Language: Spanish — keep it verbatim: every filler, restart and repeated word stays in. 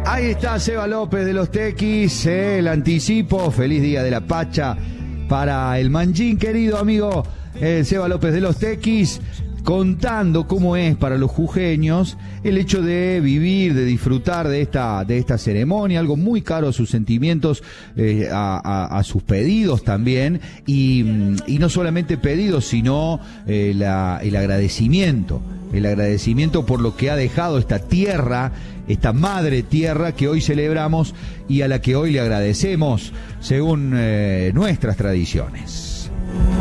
Ahí está Seba López de los Tequis, eh, el anticipo. Feliz día de la Pacha para el Manjín, querido amigo eh, Seba López de los Tequis, contando cómo es para los jujeños el hecho de vivir, de disfrutar de esta de esta ceremonia, algo muy caro a sus sentimientos, eh, a, a, a sus pedidos también, y, y no solamente pedidos, sino eh, la, el agradecimiento, el agradecimiento por lo que ha dejado esta tierra, esta madre tierra que hoy celebramos y a la que hoy le agradecemos según eh, nuestras tradiciones.